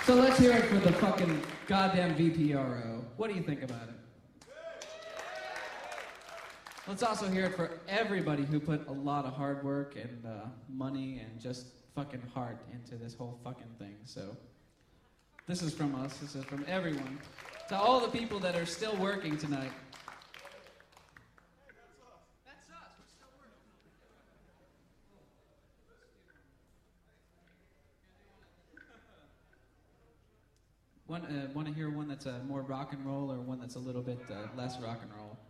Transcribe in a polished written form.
So let's hear it for the fucking goddamn VPRO. What do you think about it? Let's also hear it for everybody who put a lot of hard work and money and just fucking heart into this whole fucking thing. So this is from us. This is from everyone. To all the people that are still working tonight. That's us. We're still working. Want to hear one that's more rock and roll or one that's a little bit less rock and roll?